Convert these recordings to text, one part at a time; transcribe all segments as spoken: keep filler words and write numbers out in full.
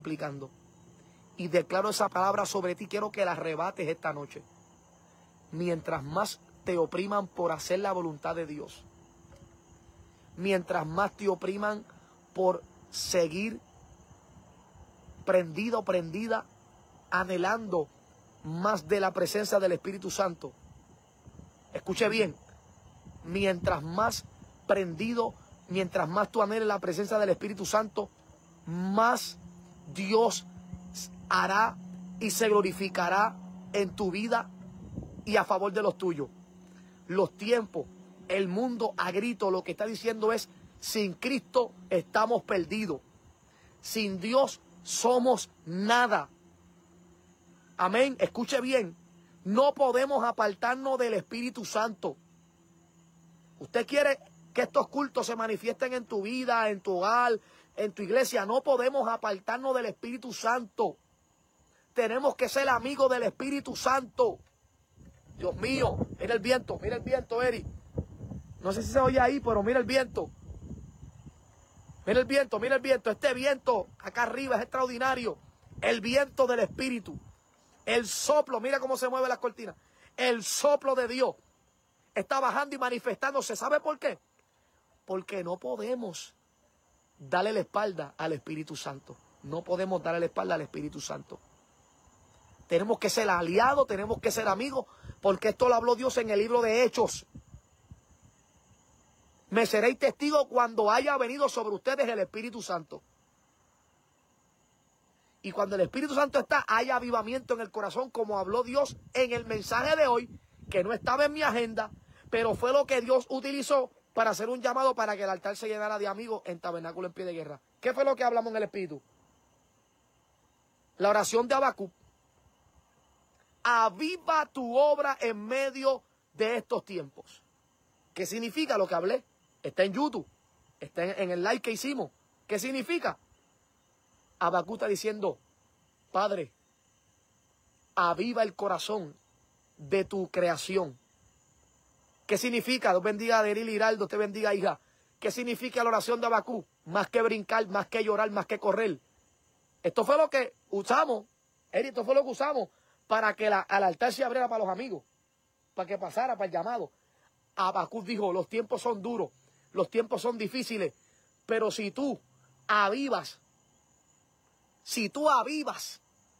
explicando. Y declaro esa palabra sobre ti. Quiero que la arrebates esta noche. Mientras más te opriman por hacer la voluntad de Dios, mientras más te opriman por seguir prendido, prendida, anhelando más de la presencia del Espíritu Santo. Escuche bien, mientras más prendido, mientras más tú anheles la presencia del Espíritu Santo, más Dios hará y se glorificará en tu vida y a favor de los tuyos. Los tiempos, el mundo a grito lo que está diciendo es: sin Cristo estamos perdidos. Sin Dios somos nada. Amén. Escuche bien. No podemos apartarnos del Espíritu Santo. Usted quiere que estos cultos se manifiesten en tu vida, en tu hogar, en tu iglesia. No podemos apartarnos del Espíritu Santo. Tenemos que ser amigos del Espíritu Santo. Dios mío, mira el viento, mira el viento, Eri. No sé si se oye ahí, pero mira el viento. Mira el viento, mira el viento. Este viento acá arriba es extraordinario. El viento del Espíritu. El soplo, mira cómo se mueven las cortinas. El soplo de Dios está bajando y manifestándose. ¿Sabe por qué? Porque no podemos darle la espalda al Espíritu Santo. No podemos darle la espalda al Espíritu Santo. Tenemos que ser aliados, tenemos que ser amigos, porque esto lo habló Dios en el libro de Hechos. Me seréis testigos cuando haya venido sobre ustedes el Espíritu Santo. Y cuando el Espíritu Santo está, haya avivamiento en el corazón, como habló Dios en el mensaje de hoy, que no estaba en mi agenda, pero fue lo que Dios utilizó para hacer un llamado para que el altar se llenara de amigos en Tabernáculo en Pie de Guerra. ¿Qué fue lo que hablamos en el Espíritu? La oración de Habacuc. Aviva tu obra en medio de estos tiempos. ¿Qué significa lo que hablé? Está en YouTube, está en, en el live que hicimos. ¿Qué significa? Habacuc está diciendo: Padre, aviva el corazón de tu creación. ¿Qué significa? Dios bendiga a Deril Hiraldo, te bendiga, hija. ¿Qué significa la oración de Habacuc? Más que brincar, más que llorar, más que correr. Esto fue lo que usamos, Eri, esto fue lo que usamos para que la, al altar se abriera para los amigos, para que pasara, para el llamado. Habacuc dijo: los tiempos son duros, los tiempos son difíciles, pero si tú avivas, si tú avivas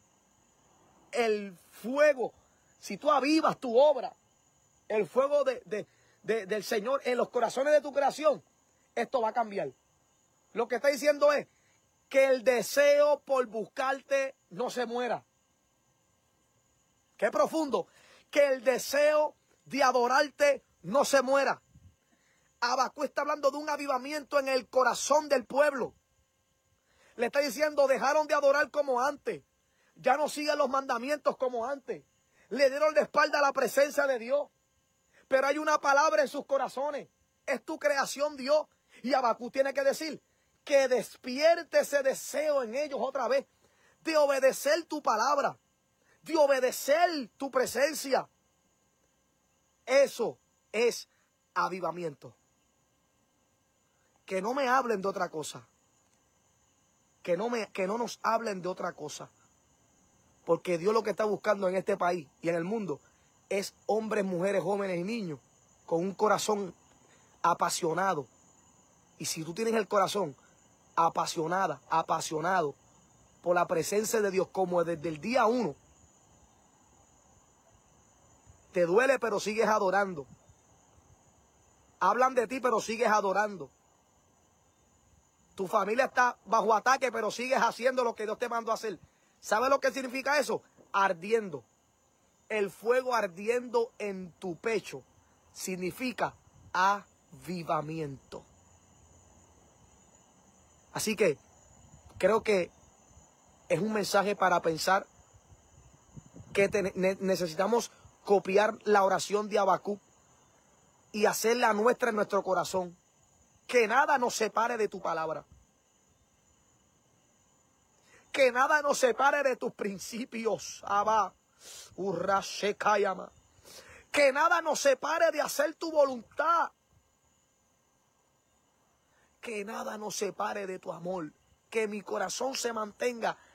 el fuego, si tú avivas tu obra, el fuego de, de, de, del Señor en los corazones de tu creación, esto va a cambiar. Lo que está diciendo es que el deseo por buscarte no se muera. Qué profundo. Que el deseo de adorarte no se muera. Habacuc está hablando de un avivamiento en el corazón del pueblo. Le está diciendo: dejaron de adorar como antes. Ya no siguen los mandamientos como antes. Le dieron la espalda a la presencia de Dios. Pero hay una palabra en sus corazones. Es tu creación, Dios. Y Habacuc tiene que decir que despierte ese deseo en ellos otra vez. De obedecer tu palabra. De obedecer tu presencia. Eso es avivamiento. Que no me hablen de otra cosa. Que no, me, que no nos hablen de otra cosa. Porque Dios lo que está buscando en este país y en el mundo es hombres, mujeres, jóvenes y niños con un corazón apasionado. Y si tú tienes el corazón apasionada, apasionado por la presencia de Dios, como desde el día uno, te duele pero sigues adorando. Hablan de ti pero sigues adorando. Tu familia está bajo ataque pero sigues haciendo lo que Dios te mandó a hacer. ¿Sabes lo que significa eso? Ardiendo. El fuego ardiendo en tu pecho significa avivamiento. Así que creo que es un mensaje para pensar que te, ne, necesitamos copiar la oración de Habacuc y hacerla nuestra en nuestro corazón. Que nada nos separe de tu palabra. Que nada nos separe de tus principios. Abba, Urra, Shekayama. Que nada nos separe de hacer tu voluntad. Que nada nos separe de tu amor. Que mi corazón se mantenga